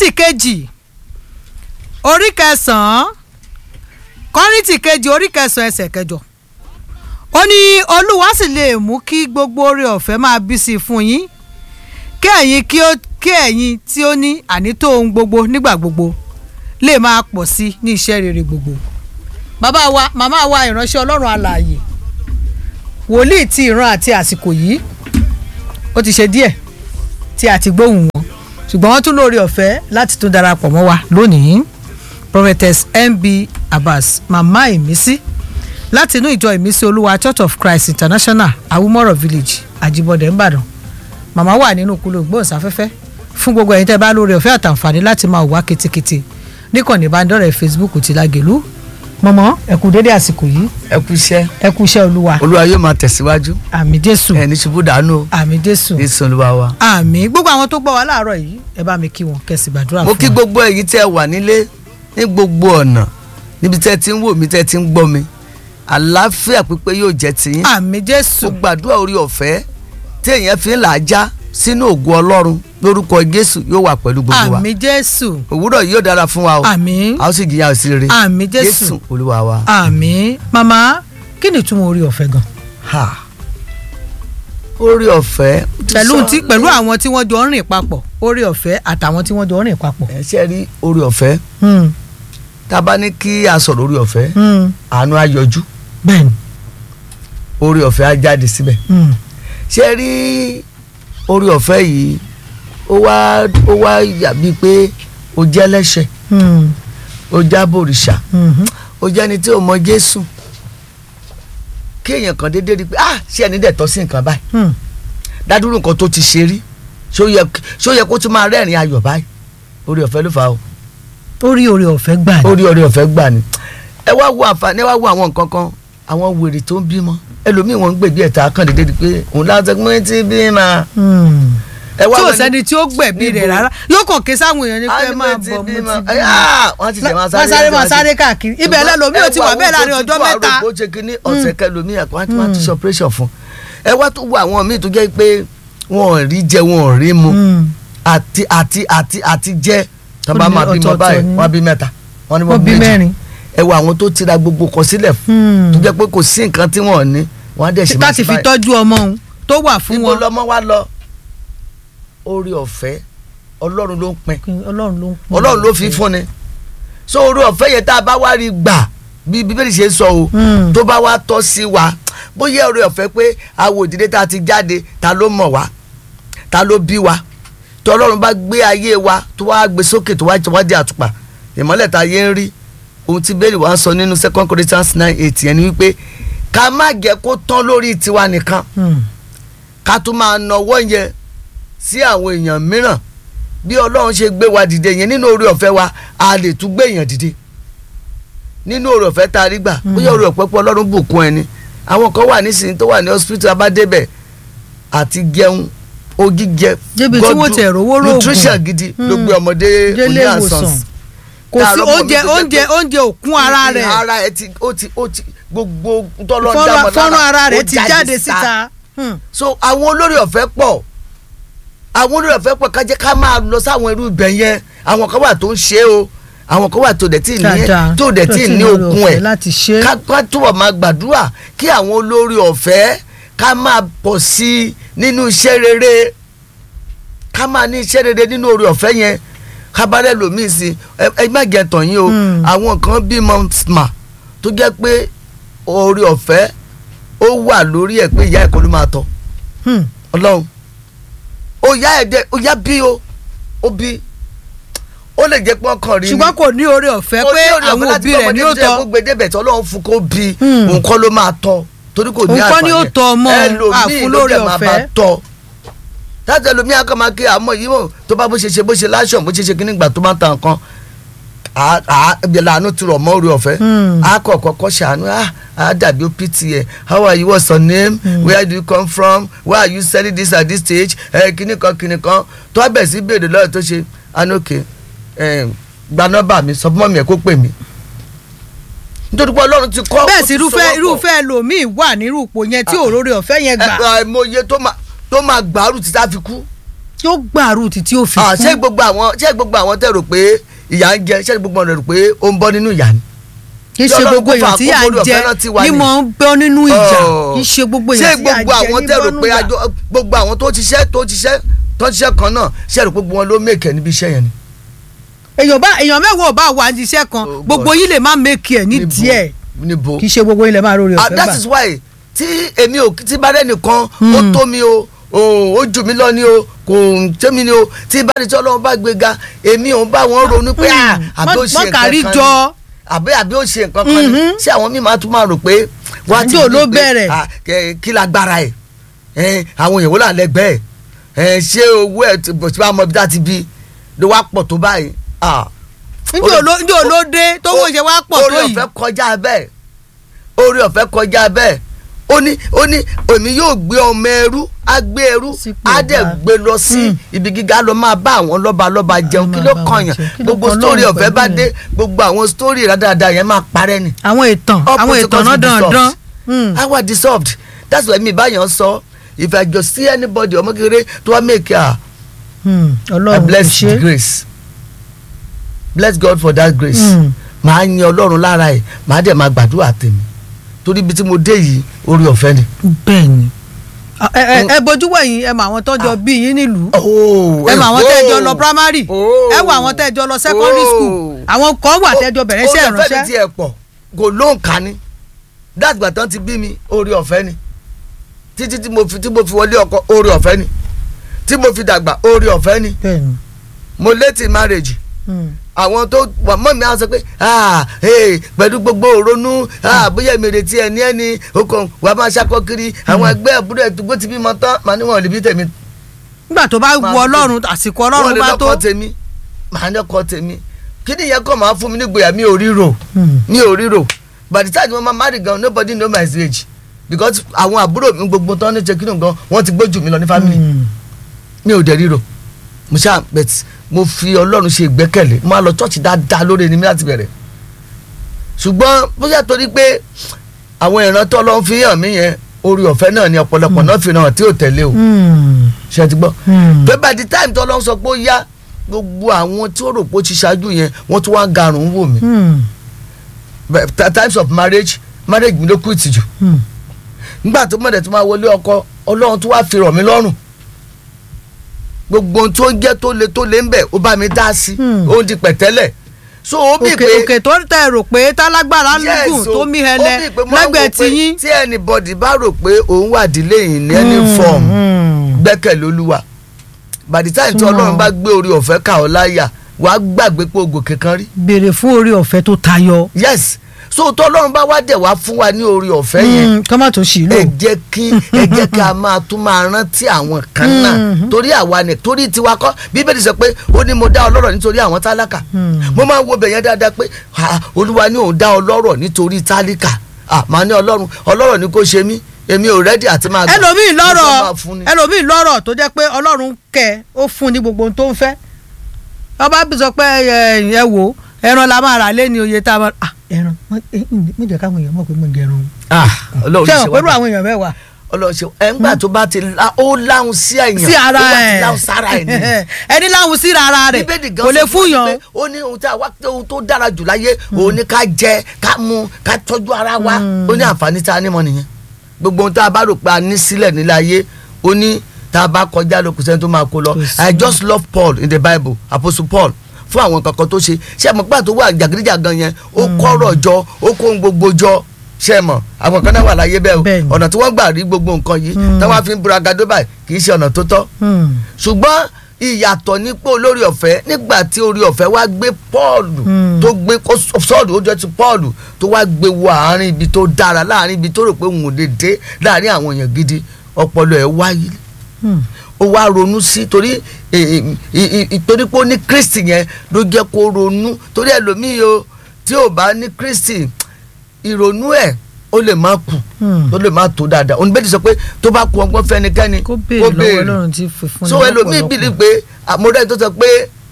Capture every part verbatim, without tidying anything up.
kọ́ríntì kejì orí kẹsàn-án kọ́ríntì kejì orí kẹsàn-án ẹsẹ̀ kẹjọ ó ní olúwa sì lè mú kí gbogbo oore ọ̀fẹ́ máa bí sí fún yín kí ẹ̀yin kí ó kí ẹ̀yin tí ó ní ànító ohun gbogbo nígbà gbogbo lè máa pọ̀ sí ní iṣẹ́ rere gbogbo. bàbá wa màmá wa ìránṣẹ́ ọlọ́run alààyè wòlíì ti ìran àti àsìkò yìí ó ti ṣe díẹ̀ tí a ti gbóhùn wọn ṣùgbọ́n wọ́n tún lóore ọ̀fẹ́ láti tún darapọ̀ mọ́ wa lónìí prophetess M B Abbas màmá ìmísí láti inú ìjọ ìmísí olúwa Church of Christ International awúmọ̀rọ̀ village àjíbọ̀dẹ̀ ńbàdàn. màmá wà nínú kúlò gbóòsáfẹ́fẹ́ fún gbogbo ẹ̀yin tẹ́ bá lóore ọ̀fẹ́ àtàǹfààní láti máa wá ketekete níkànnì ìbánidọ́rẹ̀ẹ́ Facebook ti Lágelú. mọ̀mọ́ ẹ kú dédé àsìkò yìí. ẹ kú iṣẹ́. ẹ kú iṣẹ́ olúwa. olúwa yóò máa tẹ̀síwájú. àmín jésù. ẹ ní ṣubú dànù. àmín jésù. jésù olúwa wa. àmín gbogbo àwọn tó gbọ́ wa láàárọ̀ yìí ẹ bá mi kí wọn kẹ́sì gbàdúrà fún wa. mo kí gbogbo ẹ̀yin tẹ́ wà nílé ní gbogbo ọ̀nà níbi tẹ́ ti ń wò mí tẹ́ ti ń gbọ́ mi àlàáfíà pípé yóò jẹ́ tiyín. àmín jésù. mo gbàdúrà orí ọ̀fẹ́ tí èèyàn fi ń là á já sínú ògo ọlọ́run lórúkọ jésù yóò wà pẹ̀lú gbogbo wa. àmín jésù. òwúrọ̀ yóò dára fún wa o. àmín. a ó sì jìyà òsì rere. àmín jésù. jésù olúwa wa. àmín. màmá kí ni ìtumọ̀ orí ọ̀fẹ́ gan. ha orí ọ̀fẹ́. pẹ̀lú tí pẹ̀lú àwọn tí wọ́n jọ ń rìn papọ̀ orí ọ̀fẹ́ àtàwọn tí wọ́n jọ ń rìn papọ̀. ẹ ṣe rí orí ọ̀fẹ́. tá a bá ní kí a sọ̀rọ̀ orí ọ̀fẹ́ àánú á yọjú. bẹ́ẹ̀ni. orí ọ̀fẹ́ á jáde síbẹ̀. ṣe rí orí ọ̀fẹ́ yìí ó wá ó wá yàbí pé ó jẹ́ lẹ́ṣẹ̀ ó jábọ̀ òrìṣà ó jẹ́ ẹni tí ó mọ Jésù kí èèyàn kan déédéé rí pé ah ṣé ẹni dẹ̀ tọ́ sí nǹkan báyìí dádúró nǹkan tó ti ṣe rí ṣó yẹ kó tún máa rẹ́rìn ayọ̀ báyìí orí ọ̀fẹ́ ló fà á o. orí orí ọ̀fẹ́ gbà ni. orí orí ọ̀fẹ́ gbà ni ẹ wá wo àǹfààní ẹ wá wo àwọn nǹkan kan àwọn wèrè tó ń bímọ ẹlòmíì wọn ń gbèbí ẹ̀ta kan déédéé pé òun láti ẹgbẹ́ tí bí máa. tí ò sẹ́ni tí ó gbẹ̀bí rẹ̀ rárá yóò kàn ké sáwọn èèyàn ní pé máa bọ̀ mo ti bí. wọ́n ti jẹ́ máa sáré sáré máa sáré káàkiri ibẹ̀ lẹ́lòmíì ò ti wà bẹ́ẹ̀ láàrin ọjọ́ mẹ́ta. ó ṣe kínní ọ̀sẹ̀ kẹlòmíì àpò àti wọ́n ti ṣe operation fún ẹ wá tó wo àwọn míì tó jẹ́ pé wọn ò rí jẹ wọn ò rí mu àti àti àti àti jẹ tó bá máa bímọ báyìí wọ́n bí mẹ́ta wọ́n ní wọ́n bí mẹ́rin ẹ wo àwọn tó tira gbogbo kan sílẹ̀ tó jẹ́ pé kò sí nǹkan tí wọ́n ní wọ́n á dẹ̀ ṣe máa ṣe báyìí. láti fi tọ́jú ọmọ òun tó wà fún wọn. ibo lọmọ wa lọ orí ọ̀fẹ́ ọlọ́run ló ń pín ọlọ́run ló fi fún ni so orí ọ̀fẹ́ yẹn tá a bá wá rí gbà bí bíbélì ṣe sọ o tó bá wá tọ́ sí wa bóyá orí ọ̀fẹ́ pé àwọn òdìdé tá a ti jáde ta ló mọ̀ wá ta ló bí wa tó ọlọ́run bá gbé ayé wa tó wá gbé sókè tó wá di àtùpà ìmọ́lẹ̀ tá a yé ń rí ohun tí bẹ́ẹ̀lì wa ń sọ nínú second Corinthians nine eight yẹn ni wípé ká má jẹ́ kó tán lórí tiwa nìkan ká tún máa nawọ́ yẹn sí àwọn èèyàn mìíràn bí ọlọ́run ṣe gbé wa dìde yẹn nínú oore ọ̀fẹ́ wa a lè tún gbé èèyàn dìde nínú oore ọ̀fẹ́ tá a rí gbà bóyá oore ọ̀fẹ́ pé ọlọ́run bùkún ẹni àwọn kan wà nísìnyí tó wà ní hospital abádébẹ̀ àti jẹun ogíjẹ gọdú nutrition gidi ló gbé ọmọdé oní àsán kò sí oúnjẹ oúnjẹ oúnjẹ òkun ara rẹ̀ ara ẹ̀ ti ó ti ó ti gbogbo tọ́lọ́ fọ́nrán ara rẹ̀ ti jáde síta. so àwọn olórí ọ̀fẹ́ pọ̀ àwọn olórí ọ̀fẹ́ pọ̀ ká jẹ́ ká máa lọ sáwọn irú ibẹ̀ yẹn àwọn kan wà tó ń ṣe o àwọn kan wà tó dẹ̀ tí ì ní tó dẹ̀ tí ì ní okun ẹ̀ ká túbọ̀ máa gbàdúrà kí àwọn olórí ọ̀fẹ́ ká máa pọ̀ sí i nínú iṣẹ́ rere ká máa ní iṣẹ́ rere nínú orí ọ̀fẹ́ yẹn kábàárẹ̀ lòmíì sí ẹ má jẹ tàn yín o àwọn kan bímọ mà tó jẹ́ pé orí ọ̀fẹ́ ó wà lórí ẹ̀ pé ìyá ẹ̀kọ́ ló máa tọ́ ọlọ́run ó yá ẹ̀dẹ̀ ó yá bí o ó bí ó lè jẹ́ pé ọkàn rí ni ṣùgbọ́n kò ní orí ọ̀fẹ́ pé àwọn òbí rẹ̀ ní ó tọ́ ó gbé débẹ̀ tí ọlọ́run fún kó bí nǹkan ló máa tọ́ torí kò ní àǹfààní nǹkan ni ó tọ́ ọmọ àfún lórí ọ̀fẹ́ tájà lomi akọ́mọ kí àmọ́ yìí mọ̀ tó bá bó ṣe ṣe bó ṣe láṣọ bó ṣe ṣe kíní gbà tó máa ta nǹkan àánú ti rọ̀ mọ́ orí ọ̀fẹ́ akọ̀ kọ́kọ́ ṣàánú á dàbí ó pìtì ẹ̀ how are you, what's your name, where do you come from, why are you selling this at this stage kíní kan kíní kan tó wá bẹ̀ sí béèrè lọ́yọ̀ tó ṣe anókè gba nọ́mbà mi sọ fún mọ́mí ẹ̀ kó pè mí nítorí pé ọlọ́run ti kọ́ bẹ́ẹ̀ sì irúfẹ́ irúfẹ́ lòmíì wà nírú ipò yẹn tí òróró ọ̀fẹ́ yẹn gbà. àìmọye tó máa tó máa gbàrú títí a fi kú yóò gbàrú títí ó fi Ah, kú. ṣé gbogbo àwọn ṣé gbogbo àwọn tẹ́ rò pé ìyà ń jẹ ṣé gbogbo àwọn rò pé ó ń bọ́ nínú ìyà ni. kì í ṣe gbogbo èèyàn tí à ń jẹ ní mò ń bọ́ nínú ìjà kì í ṣe gbogbo èèyàn tí à ń jẹ ní bọ́ nínú ìjà. ṣé gbogbo àwọn tẹ́ rò pé àjọ gbogbo àwọn tó ṣiṣẹ́ tó ṣiṣẹ́ tó ṣiṣẹ́ kan náà ṣé rò pé gbogbo wọn ló mèkè níbi iṣẹ́ yẹn ni. èèyàn bá èèyàn mẹ́wàá ò bá wà ní iṣẹ́ kan gbogbo yín lè má mèkè ẹ̀ ní díẹ̀ níbo kì í ṣe gbogbo yín lè má rórí ọ̀fẹ́ gbà. that is why tí èmi ò tí bá rẹ̀ nìkan ó tó mi o ó jù mí lọ ni o kò tẹ́ mi ni o tí bá ní tí Ọlọ́run bá gbéga èmi ò bá wọn ronú pé àbí ó ṣe nǹkan kan ni àbí àbí ó ṣe nǹkan kan ni ṣé àwọn míì máa tún máa rò pé wá ti ló bẹ̀rẹ̀ kí lágbára ẹ̀ àwọn èèyàn wò là lẹ́gbẹ̀ẹ́ ẹ̀ ṣé owó ẹ̀ tí wàá mọ ibi tá ti bí ló wá pọ̀ tó báyìí. njẹ́ olóde tó wọ́n ṣe wá pọ̀ tó yìí. orí ọ̀fẹ́ kọjá bẹ́ẹ̀ orí ọ̀fẹ́ kọjá bẹ́ẹ̀ ó ní ó ní èmi yóò gbé ọmọ ẹrú á gbé ẹrú á dẹ̀ gbé lọ sí ibi gíga lọ máa bá àwọn lọ́ba lọ́ba jẹun kí ló kànyàn gbogbo sítórì ọ̀fẹ́ bá dé gbogbo àwọn sítórì rádáadáa yẹn máa parẹ́ ni. àwọn ìtàn àwọn ìtàn náà dandan. our dissolved that's why mi báyọ̀ sọ if I just see anybody ọmọ kékeré tó wá make her I bless the grace bless God for that grace màá yin Ọlọ́run lára ẹ̀ màá dẹ̀ máa gbàdúrà tèmi torí ibi tí mo dé yìí orí ọ̀fẹ́ ni. bẹ́ẹ̀ni ẹ bójú wẹ̀yìn ẹ mọ àwọn tọ́jọ́ bí yín nílùú ẹ mọ àwọn tẹ́jọ lọ primary ẹ wọ àwọn tẹ́jọ lọ secondary school àwọn kan wà tẹ́jọ bẹ̀rẹ̀ iṣẹ́ ìránṣẹ́. orí ọ̀fẹ́ mi ti ẹ̀ pọ̀ kò ló ń kà ní dàgbà tán ti bí mi orí ọ̀fẹ́ ni títí tí mo fi tí mo fi wọlé ọkọ orí ọ̀fẹ́ ni tí mo fi dàgbà orí ọ̀fẹ́ ni mo late marriage àwọn tó wà mọ́ mi á sọ pé pẹ̀lú gbogbo òrónú bóyá èmi retí ẹni ẹni okòó wà máa ṣakọ kiri àwọn ẹgbẹ́ àbúrò ẹ̀ tó gbó ti bímọ tán màá ní wọn ò lè bí tèmi. nígbà tó bá wù Ọlọ́run àsìkò Ọlọ́run bá tó. wọ́n lè lọ́kọ́ tèmi màá ní ọkọ tèmi kí ni ìyẹn kọ́ máa fún mi nígboyà mi ò ríro mi ò ríro by the time wọ́n máa marry gan nobody know my age because àwọn àbúrò mi gbogbo tán ní ṣèkínú gan wọ́n ti gbójú mi lọ ní family mi ò dẹ̀ ríro mo ṣáà bẹ̀tì mo fi Ọlọ́run ṣe ìgbẹ́kẹ̀lé mo máa lọ chọ́ọ̀chì dáadáa lórí ẹni mi láti bẹ̀rẹ̀ ṣùgbọ́n bóyá torí pé àwọn ìrántí Ọlọ́run fi hàn mí yẹn orí ọ̀fẹ́ náà ni ọ̀pọ̀lọpọ̀ náà fi hàn tí ò tẹ̀lé o ṣe ti gbọ́ pé by the time tí Ọlọ́run sọ pé ó yá gbogbo àwọn tí ó rò pé ó ti ṣáájú yẹn wọ́n tún wá ń garùn wò mí times of marriage marriage mi ló kú ìtìjú nígbà tó mọ̀dẹ̀ tó máa wọlé ọkọ Ọlọ́run tó wá fi rọ̀ mí lọ́rùn gbogbo ohun tó ń jẹ́ tó le tó le ń bẹ̀ ó bá mi dá sí ó di pẹ̀tẹ́lẹ̀ so ó bí pé òkè tó tẹ rò pé tálágbára lùgùn tó mí hẹlẹ lẹ́gbẹ̀ẹ́ tí yín. tí anybody bá rò pé òun wà dílé yìí ní any form gbẹ́kẹ̀lé Olúwa by the time tí Ọlọ́run bá gbé orí ọ̀fẹ́ kà ọ́ láyà wàá gbàgbé pé ògò kankan rí. béèrè fún orí ọ̀fẹ́ tó tayọ. yes so tó Ọlọ́run bá wá dẹ̀ wá fún wa ní orí ọ̀fẹ́ yẹn kọ́ má tó ṣì lò. ẹ jẹ́ kí ẹ jẹ́ kí a máa tún máa rántí àwọn kan náà torí àwa ni torí tiwa kọ́ Bíbélì sọ pé ó ní mo dá ọlọ́rọ̀ nítorí àwọn tálákà mo máa ń wo bẹ̀yẹn dáadáa pé Olúwa ní òun dá ọlọ́rọ̀ nítorí tálákà màá ní ọlọ́run ọlọ́rọ̀ ni kò ṣe mí èmi ò rẹ́dí àti máa gbà. ẹlòmíì lọ́rọ̀ ẹlòmíì lọ́rọ̀ tó jẹ́ pé Ọlọ́run kẹ́ ó fún ní gbogbo ohun tó ń fẹ́ ọba bí sọ pé ẹ wò ẹran la máa rà lé ní oye tá a máa ẹran mo jẹ káwọn èèyàn mọ̀ pé mo ń gẹrun. Ọlọ́run ṣe wá pẹ̀lú àwọn èèyàn mẹ́wàá. Ọlọ́run ṣe ẹ ńgbà tó bá ti la ó láhùn sí ẹ̀yàn sí ara ẹ̀ láhùn sára ẹ̀ ni. ẹni láhùn sí ara rẹ̀ kò lè fún yàn. ó ní ohun tí a wá ohun tó dára jù láyé òun ní ká jẹ ká mu ká tọ́jú ara wa ó ní àǹfààní tá a ní mọ́ nìyẹn gbogbo ohun tá a bá rò pé a ní sílẹ̀ nílé ayé ó ní tá a bá kọjá lọ kò sẹ́ni tó máa kó lọ. I just love Paul in the Bible Apostle Paul fún àwọn kankan tó ṣe ṣé àmọ́ gbà tó wà jàgídíjàgan yẹn ó kọ́rọ̀ jọ ó kó ń gbogbo jọ ṣé mọ̀ àwọn kan náà wà láyé bẹ́ẹ̀ o ọ̀nà tí wọ́n gbà rí gbogbo nǹkan yìí táwọn fi ń búra gadó báyìí kì í ṣe ọ̀nà tó tọ́ ṣùgbọ́n ìyàtọ̀ ní pé olórí ọ̀fẹ́ nígbà tí orí ọ̀fẹ́ wá gbé Pọ́ọ̀lù tó gbé sọ́ọ̀lù ó jẹ́ ti Pọ́ọ̀lù tó wá gbé wọ àárín ibi tó dára láàárín ibi tó rò pé òun ò lè dé láàárín àwọn èèyàn gidi ọpọlọ ẹ̀ wáyé ó wá ronú sí torí torí pé ó ní Kristi yẹn ló jẹ́ kó ronú torí ẹlòmíì o tí ò bá ní Kristi ìrònú ẹ̀ ó lè má kù tó lè má tó dáadáa òun bẹ́ẹ̀ sọ pé tó bá kú ọgbọ́n fẹ́nikẹ́ni kó béèrè so ẹlòmíì bìlì pé mo rẹ́ tó sọ pé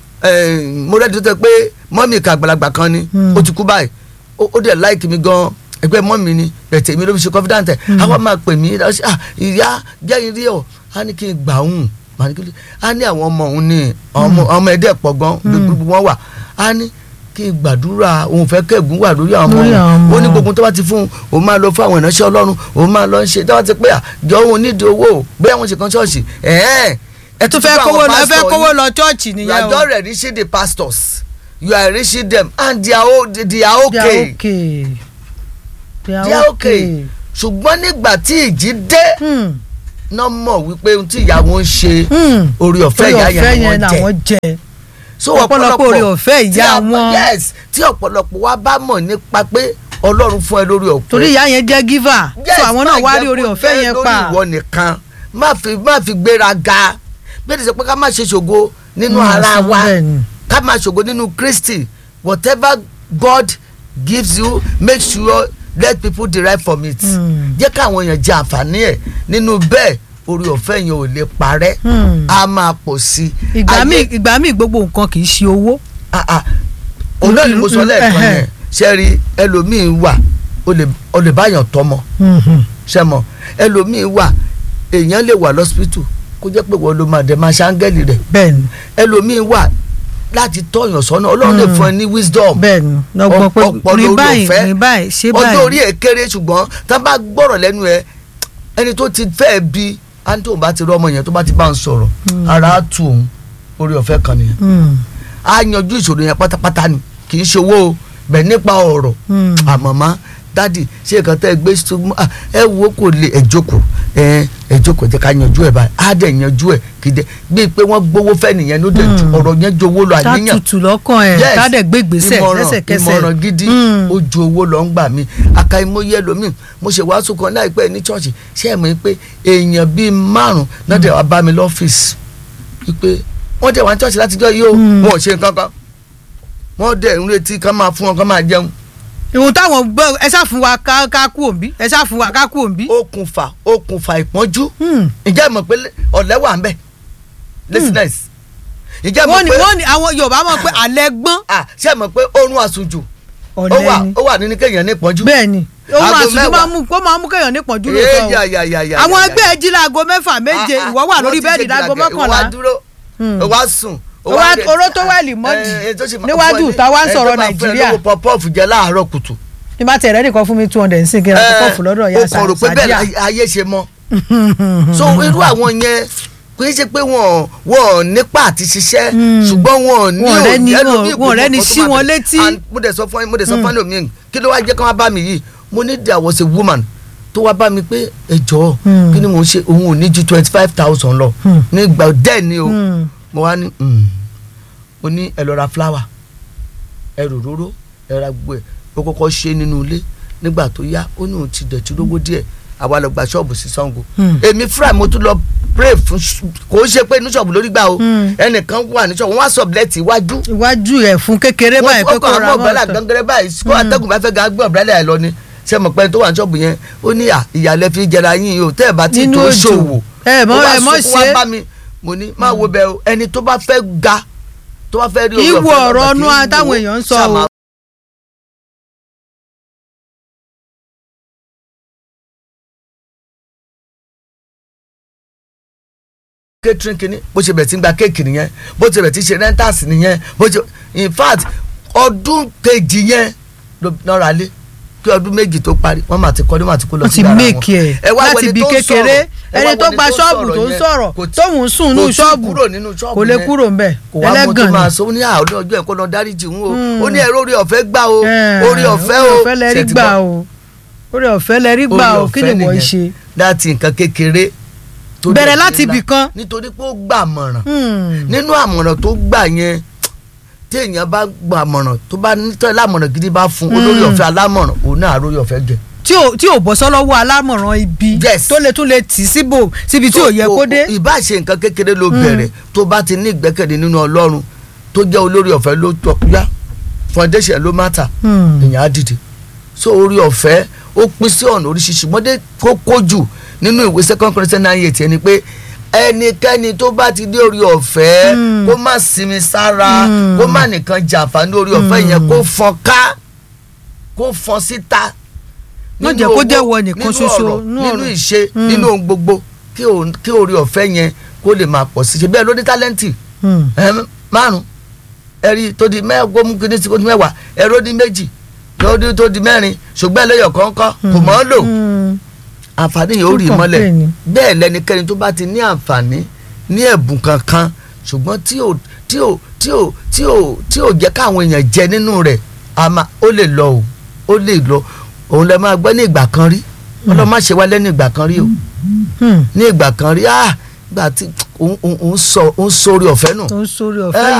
mo rẹ́ tó sọ pé mọ́mì ìka àgbàlagbà kan ni ó ti kú báyìí ó dẹ̀ láìkì mi gan ẹgbẹ́ mọ́mì ni bẹ̀tẹ̀ mi ló fi ṣe confidant ẹ̀ àwọn máa pè mí ìyá jẹ́ irí ọ̀ á ní kí n gbà òun a ní àwọn ọmọ òun ní ọmọ ẹ̀dẹ̀ pọ̀ gan gbogbo wọn wà a ní kí n gbàdúrà òun fẹ́ kẹ́gùn wà lórí àwọn ọmọ ó ní gbogbo tó bá ti fún òun máa lọ fún àwọn ìránṣẹ́ Ọlọ́run òun máa lọ ń ṣe dáwọ́ ti pé àjọ òun nídìí owó bóyá wọ́n ṣe kan ṣọ́ọ̀ṣì ẹ̀ẹ́n ẹ tún fẹ́ kówó lọ fẹ́ kówó lọ ṣọ́ọ̀ṣì nìyẹn o. you are not reaching the pastors you are reaching them and they are, they are okay they are okay ṣùgbọ́n nígbà tí ìjì dé náà mọ̀ wípé ohun tí ìyàwó ń ṣe orí ọ̀fẹ́ ìyá yẹn wọ́n jẹ so ọ̀pọ̀lọpọ̀ orí ọ̀fẹ́ ìyá wọn yes tí ọ̀pọ̀lọpọ̀ wa bá mọ̀ nípa pé Ọlọ́run fún ẹ lórí ọ̀fẹ́ torí ìyá yẹn jẹ́ giver so àwọn náà wá rí orí ọ̀fẹ́ yẹn pa lórí ìwọ nìkan má fi má fi gbéra ga bẹ́ẹ̀ ni sọ pé ká má ṣe ṣògo nínú ara wa ká má ṣògo nínú Kristi whatever God gives you make sure let people derive from it jẹ́ káwọn èèyàn jẹ àǹfààní ẹ̀ nínú bẹ́ẹ̀ orí ọ̀fẹ́ yẹn ò lè parẹ́ a máa pọ̀ sí i. ìgbà míì ìgbà míì gbogbo nǹkan kì í ṣe owó. olóòlù mo sọ lẹ́ẹ̀kan yẹn ṣẹ́rí ẹlòmíín wà o lè báyàn tọmọ ṣẹ́mọ ẹlòmíín wà èèyàn lè wà lọ́sípítù kó jẹ́ pé wọ́n ló máa dẹ̀ máa ṣáńgẹ́lì rẹ̀ bẹ́ẹ̀ni ẹlòmíín wà láti tọ̀yàn sọ́nà Ọlọ́run lè fún ẹ ní wisdom bẹ́ẹ̀ni ọ̀pọ̀ lórí ọ̀fẹ́ ọjọ́ orí ẹ̀ kéré ṣùgbọ́n tá a bá gbọ́rọ̀ lẹ́nu ẹ ẹni tó ti fẹ́ bí ẹni tó bá ti rọ ọmọ yẹn tó bá ti bá ń sọ̀rọ̀ ara á tù òun orí ọ̀fẹ́ kan nìyẹn á yanjú ìṣòro yẹn pátápátá ni kì í ṣe owó bẹ̀ nípa ọ̀rọ̀ àmọ̀mọ́ dádì ṣé nǹkan tẹ́ ẹ gbé ẹ wo kò lè ẹ jókòó ẹ ẹ jókòó jẹ́ ká yanjú ẹ̀ báyìí á dẹ̀ yanjú ẹ̀ kìdẹ bíi pé wọ́n gbowó fẹ́ nìyẹn ló dẹ̀ ju ọ̀rọ̀ yẹn ju owó lọ àníyàn tá tutù lọ́kàn ẹ̀ tá dẹ̀ gbé ìgbésẹ̀ lẹ́sẹ̀kẹsẹ̀ ìmọ̀ràn gidi ó ju owó lọ ń gbà mí àkàìmọye ẹlòmíì mo ṣe wàásù kan láìpẹ́ ní ṣọ́ọ̀ṣì ṣé ẹ mọ̀ pé èèyàn bíi márùn náà dẹ̀ wá bá mi lọ́fíìsì wípé wọ́n dẹ̀ wá ní ṣọ́ọ̀ṣì látijọ́ yìí ó wọn ò ṣe nǹkan kan wọ́n dẹ̀ ń retí ká máa fún wọn ká máa jẹun ìwọ̀n táwọn gbọ́ ẹ ṣáà fún wa ká kú òǹbí ẹ ṣáà fún wa ká kú òǹbí. okùnfà okùnfà ìpọ́njú ǹjẹ́ mọ̀ pé ọ̀lẹ́ wà ń bẹ̀ laziness ǹjẹ́ mọ̀ pé wọ́n ní àwọn Yorùbá mọ̀ pé alẹ́ gbọ́n. ṣé mọ̀ pé oorun àsùnjù ó wà nínú kéèyàn ní ìpọ́njú. bẹ́ẹ̀ni oorun àsùnjù máa mú kó máa mú kéèyàn ní ìpọ́njú lóòótọ́ àwọn ẹgbẹ́ ẹ jí láago mẹ́fà méje ìwọ wà lórí bẹ́ẹ̀dì láago mọ́kànlá. ìwà dúró ìwà sùn oró tó wẹ̀lì mọ́jì níwájú táwa ń sọ̀rọ̀ Nàìjíríà. ẹ pọpọ́ọ̀fù jẹ láàárọ̀ kùtù. ní bá tẹ̀rẹ́ nìkan fún mi two hundred sí kí n ra pọpọ́ọ̀fù lọ́dọ̀ ya Sàdíà. o kò rò pé bẹ́ẹ̀ ayé ṣe mọ́. so irú àwọn yẹn kò í ṣe pé wọ́n wọ́n nípa àti ṣiṣẹ́ ṣùgbọ́n wọ́n ní wọ́n rẹ́ ni sí wọn létí. mo dẹ̀ sọ fún mo dẹ̀ sọ fún ẹlòmíì kí ló wá jẹ́ kí wọ́n bá mi yìí mo ní there was a woman tó wá bá mi pé ẹ jọ̀ọ́ kí ni mo ń ṣe òun ò ní ju twenty five thousand lọ nígbà dẹ́ẹ̀ ni o mo wá ní mo ní ẹ lọ ra flower ẹ rò róró ẹ ra gbogbo ẹ ó kọ́kọ́ ṣe nínú ilé nígbà tó yá ó ní òun ti dẹ̀ tí lówó díẹ̀ àwa lọ gba ṣọ́ọ̀bù sí Ṣàngó èmi fúra mo tún lọ pray fún kò ń ṣe pé ní ṣọ́ọ̀bù lórí gbà o ẹnìkan wà ní ṣọ́ọ̀bù wọ́n wá sọ̀bùlẹ́tì iwájú. iwájú ẹ̀ fún kékeré báyìí pé kò ra mọ́tò. wọ́n kọ́ ọ̀bẹ́là gángan báyìí kó atẹ́gùn bá fẹ́ ga gbé ọ̀bẹ́là ẹ̀ lọ ni ṣe mọ̀ pé tó wà ní ṣọ́ọ̀bù yẹn ó ní ìyàlẹ́ fi jẹra yín o tẹ́ ẹ̀ bá ti tó ṣòwò ẹ mọ ẹ mọ ṣe mo ní máa wo bẹ́ẹ̀ o ẹni tó bá fẹ́ ga tó bá fẹ́ rí ìwọ ọ̀rọ̀ ọ̀nù àtàwọn èèyàn ń sọ o. catering kìíní bó ṣe bẹ̀rẹ̀ tí ń gba kéèkì nìyẹn bó ṣe bẹ̀rẹ̀ tí ń ṣe rentals nìyẹn bó ṣe in fact ọdún kejì yẹn ló nọra lé kí ọdún méjì tó parí wọ́n máa ti kọ́ ní wọ́n ti kó lọ sí yàrá wọn. wọ́n ti make ẹ̀ láti bí kékeré ẹni tó gba ṣọ́ọ̀bù tó ń sọ̀rọ̀ tóun ń sùn ní ṣọ́ọ̀bù kò lè kúrò ńbẹ̀ ẹlẹ́gàn ni. kò ní àwọn ọjọ́ ẹ̀kọ́ náà dáríjì ń o ó ní ẹ̀rọ orí ọ̀fẹ́ gbà o orí ọ̀fẹ́ o orí ọ̀fẹ́ lẹ rí gbà o orí ọ̀fẹ́ lẹ rí gbà o kí ni wọ́n ṣe. láti nǹkan kékeré bẹ̀rẹ̀ láti ibì kan. nítorí pé ó gbà àmọ̀ràn nínú àmọ̀ràn tó gbà yẹn tí èèyàn bá gbà àmọ̀ràn tó bá nítorí alámọ̀ràn gidi bá fún olórí ọ̀fẹ́ alámọ̀ràn òun náà àrórí ọ̀fẹ́ jẹ. tí ò tí ò bọ́ sọ́lọ́wọ́ alámọ̀ràn ibi tó lè tún lè tì síbò síbi tí ò yẹ kó dé. ìbá ṣe nǹkan kékeré ló bẹ̀rẹ̀ tó bá ti ní ìgbẹ́kẹ̀lé nínú Ọlọ́run tó jẹ́ olórí ọ̀fẹ́ ló tọ́ yá foundation ló mátà èèyàn á dìde so orí ọ̀fẹ́ ó pín sí ọ̀nà oríṣiríṣi mọ́dé kókó jù nínú ìwé second Corinthians nine eight ẹni pé ẹnikẹ́ni tó bá ti dé orí ọ̀fẹ́ kó má sinmi sára kó má nìkan jàǹfààní orí ọ̀fẹ́ yẹn kó fọ́n ká kó fọ́n síta wọ́n jẹ́ kó jẹ́ wọ nìkan ṣoṣo nínú ìṣe nínú ohun gbogbo kí orí ọ̀fẹ́ yẹn kó lè máa pọ̀ sí ṣe bẹ́ẹ̀ ló ní tálẹ́ǹtì márùn ẹ̀rí tó di mẹ́ẹ̀ẹ́gbọ́n kìíní sí kó di mẹ́wàá ẹ̀rọ di méjì lọ́dún tó di mẹ́rin ṣùgbọ́n ẹlẹ́yọ̀ kọ̀ọ̀kan kò mọ̀ ọ́ lò àǹfààní yìí ó rí mọ́lẹ̀ bẹ́ẹ̀ lẹ́nikẹ́ni tó bá ti ní àǹfààní ní ẹ̀bùn kankan ṣùgbọ́n tí ò tí ò tí ò tí ò tí ò jẹ́ káwọn èèyàn jẹ nínú rẹ̀ àmà ó lè lọ o ó lè lọ òun lè máa gbọ́ ní ìgbà kan rí wọ́n lọ́ má ṣe wálé ní ìgbà kan rí o ní ìgbà kan rí ah ìgbà tí òun sọ òun sórí ọ̀fẹ́ nù. òun sórí ọ̀fẹ́